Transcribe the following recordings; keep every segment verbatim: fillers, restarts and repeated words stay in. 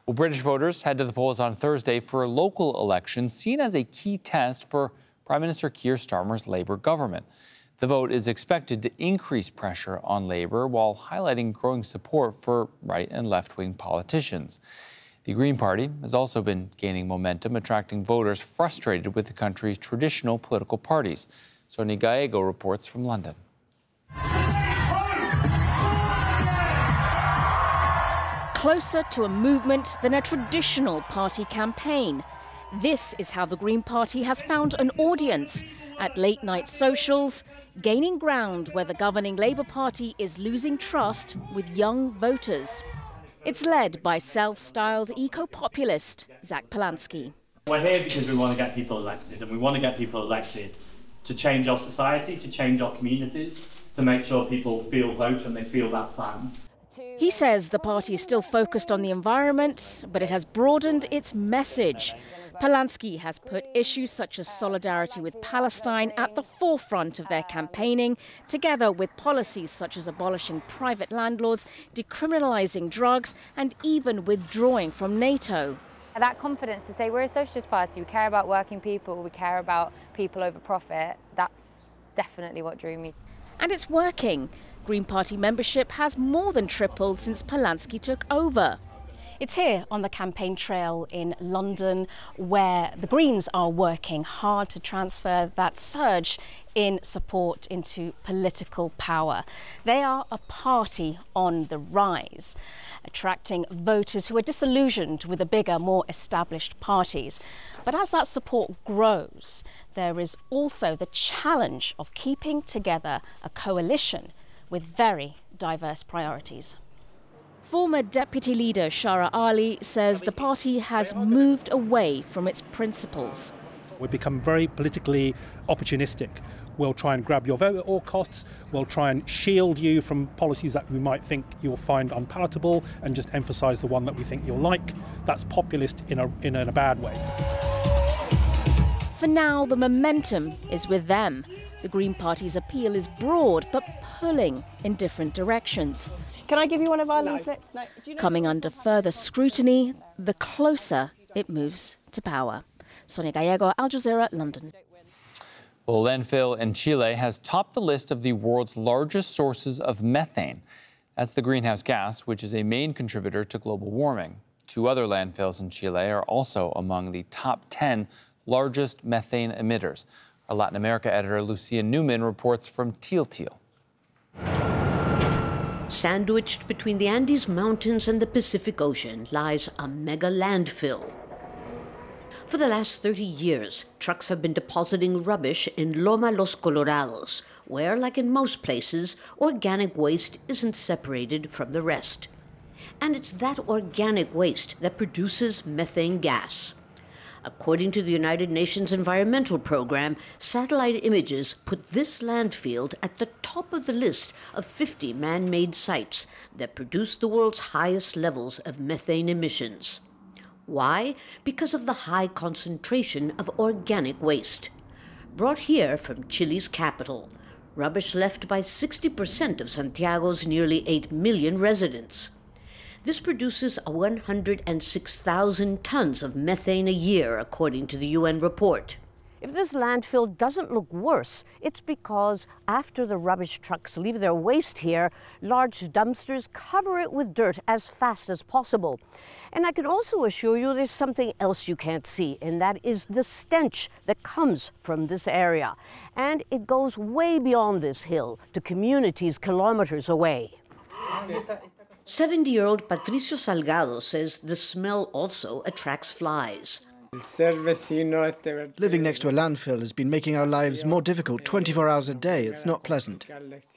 Well, British voters head to the polls on Thursday for a local election seen as a key test for Prime Minister Keir Starmer's Labour government. The vote is expected to increase pressure on Labour while highlighting growing support for right and left-wing politicians. The Green Party has also been gaining momentum, attracting voters frustrated with the country's traditional political parties. Sonia Gallego reports from London. Closer to a movement than a traditional party campaign. This is how the Green Party has found an audience at late-night socials, gaining ground where the governing Labour Party is losing trust with young voters. It's led by self-styled eco-populist Zach Polanski. We're here because we want to get people elected, and we want to get people elected to change our society, to change our communities, to make sure people feel vote and they feel that plan. He says the party is still focused on the environment, but it has broadened its message. Polanski has put issues such as solidarity with Palestine at the forefront of their campaigning, together with policies such as abolishing private landlords, decriminalising drugs, and even withdrawing from NATO. That confidence to say we're a socialist party, we care about working people, we care about people over profit, that's definitely what drew me. And it's working. Green Party membership has more than tripled since Polanski took over. It's here on the campaign trail in London where the Greens are working hard to transfer that surge in support into political power. They are a party on the rise, attracting voters who are disillusioned with the bigger, more established parties. But as that support grows, there is also the challenge of keeping together a coalition with very diverse priorities. Former deputy leader Shara Ali says the party has moved away from its principles. We've become very politically opportunistic. We'll try and grab your vote at all costs. We'll try and shield you from policies that we might think you'll find unpalatable and just emphasise the one that we think you'll like. That's populist in a, in a bad way. For now, the momentum is with them. The Green Party's appeal is broad, but pulling in different directions. Can I give you one of our leaflets? No. Do you know Coming under further scrutiny, the closer it moves to power. Sonia Gallego, Al Jazeera, London. Well, landfill in Chile has topped the list of the world's largest sources of methane. That's the greenhouse gas, which is a main contributor to global warming. Two other landfills in Chile are also among the top ten largest methane emitters. Our Latin America editor Lucia Newman reports from Til Til. Sandwiched between the Andes Mountains and the Pacific Ocean lies a mega landfill. For the last thirty years, trucks have been depositing rubbish in Loma Los Colorados, where, like in most places, organic waste isn't separated from the rest. And it's that organic waste that produces methane gas. According to the United Nations Environmental Program, satellite images put this landfill at the top of the list of fifty man-made sites that produce the world's highest levels of methane emissions. Why? Because of the high concentration of organic waste. Brought here from Chile's capital, rubbish left by sixty percent of Santiago's nearly eight million residents. This produces one hundred six thousand tons of methane a year, according to the U N report. If this landfill doesn't look worse, it's because after the rubbish trucks leave their waste here, large dumpsters cover it with dirt as fast as possible. And I can also assure you there's something else you can't see, and that is the stench that comes from this area. And it goes way beyond this hill to communities kilometers away. seventy-year-old Patricio Salgado says the smell also attracts flies. Living next to a landfill has been making our lives more difficult twenty-four hours a day. It's not pleasant.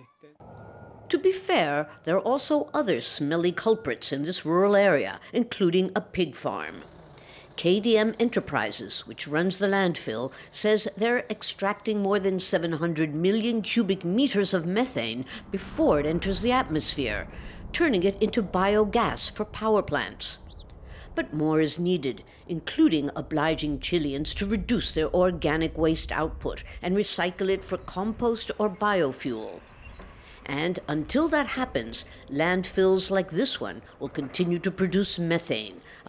To be fair, there are also other smelly culprits in this rural area, including a pig farm. K D M Enterprises, which runs the landfill, says they're extracting more than seven hundred million cubic meters of methane before it enters the atmosphere, turning it into biogas for power plants. But more is needed, including obliging Chileans to reduce their organic waste output and recycle it for compost or biofuel. And until that happens, landfills like this one will continue to produce methane,